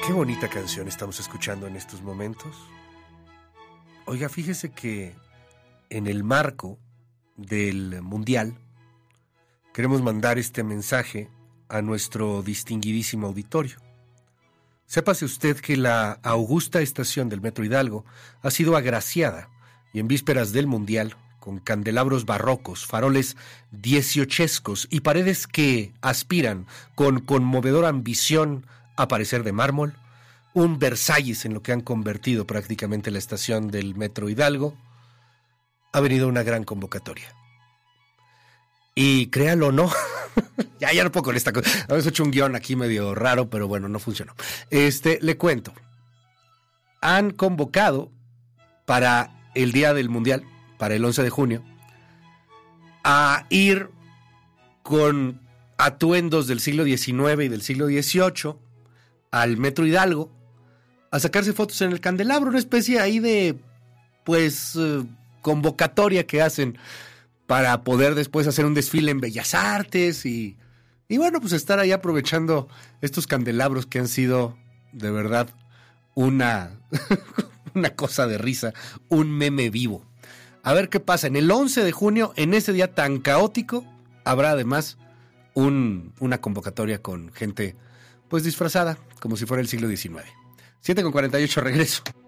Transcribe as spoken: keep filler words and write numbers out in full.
Qué bonita canción estamos escuchando en estos momentos. Oiga, fíjese que en el marco del Mundial queremos mandar este mensaje a nuestro distinguidísimo auditorio. Sépase usted que la augusta estación del Metro Hidalgo ha sido agraciada y en vísperas del Mundial, con candelabros barrocos, faroles dieciochescos y paredes que aspiran con conmovedora ambición a parecer de mármol, un Versalles en lo que han convertido prácticamente la estación del Metro Hidalgo, ha venido una gran convocatoria. Y créalo o no, ya, ya no puedo con esta cosa. A veces he hecho un guión aquí medio raro, pero bueno, no funcionó. Este, le cuento. Han convocado para el día del Mundial, para el once de junio, a ir con atuendos del siglo diecinueve y del siglo dieciocho al Metro Hidalgo a sacarse fotos en el candelabro, una especie ahí de, pues, eh, convocatoria que hacen para poder después hacer un desfile en Bellas Artes y, y bueno, pues estar ahí aprovechando estos candelabros que han sido de verdad una, una cosa de risa, un meme vivo. A ver qué pasa. En el once de junio, en ese día tan caótico, habrá además un, una convocatoria con gente pues disfrazada, como si fuera el siglo diecinueve. siete con cuarenta y ocho, regreso.